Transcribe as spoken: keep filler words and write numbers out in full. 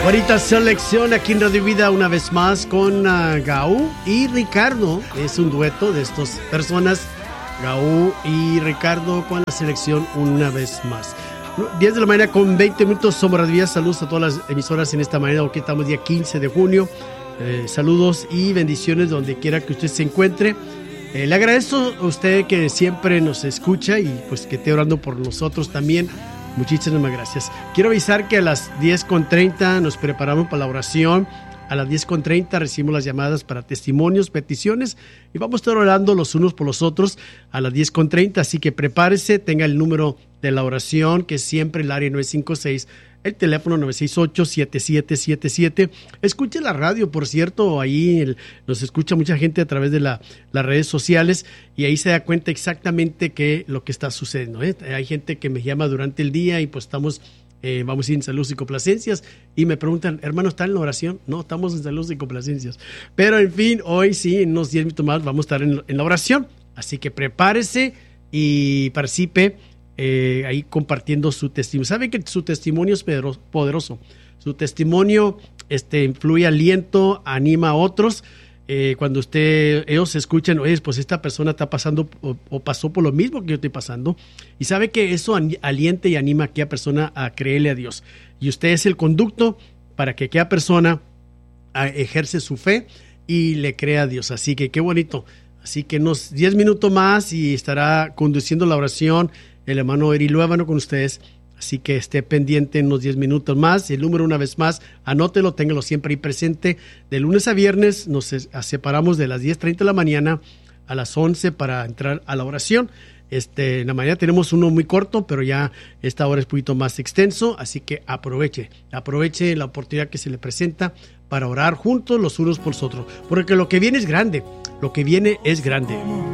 Bonita selección aquí en Radio Vida una vez más con uh, Gaú y Ricardo. Es un dueto de estas personas, Gaú y Ricardo, con la selección una vez más. diez de la mañana con veinte minutos, somos Radio Vida. Saludos a todas las emisoras en esta mañana, porque estamos día quince de junio. Eh, saludos y bendiciones donde quiera que usted se encuentre. Eh, le agradezco a usted que siempre nos escucha y pues que esté orando por nosotros también. Muchísimas gracias. Quiero avisar que a las diez con treinta nos preparamos para la oración. A las diez con treinta recibimos las llamadas para testimonios, peticiones y vamos a estar orando los unos por los otros a las diez con treinta. Así que prepárese, tenga el número de la oración, que es siempre el área nueve cinco seis, el teléfono nueve seis ocho, siete siete siete siete. Escuche la radio, por cierto, ahí el, nos escucha mucha gente a través de la, las redes sociales y ahí se da cuenta exactamente qué lo que está sucediendo, ¿eh? Hay gente que me llama durante el día y pues estamos, eh, vamos a ir en saludos y complacencias y me preguntan, hermano, ¿está en la oración? No, estamos en saludos y complacencias. Pero en fin, hoy sí, en unos diez minutos más vamos a estar en, en la oración. Así que prepárese y participe. Eh, ahí compartiendo su testimonio. Sabe que su testimonio es poderoso. Su testimonio este, influye aliento, anima a otros. Eh, cuando usted, ellos escuchan, oye, pues esta persona está pasando o, o pasó por lo mismo que yo estoy pasando. Y sabe que eso alienta y anima a aquella persona a creerle a Dios. Y usted es el conducto para que aquella persona a, ejerce su fe y le crea a Dios. Así que qué bonito. Así que unos diez minutos más y estará conduciendo la oración el hermano Eri Luévano con ustedes, así que esté pendiente en unos diez minutos más. El número una vez más, anótelo, téngalo siempre ahí presente. De lunes a viernes nos separamos de las diez treinta de la mañana a las once para entrar a la oración. Este, en la mañana tenemos uno muy corto, pero ya esta hora es un poquito más extenso, así que aproveche, aproveche la oportunidad que se le presenta para orar juntos los unos por los otros, porque lo que viene es grande, lo que viene es grande.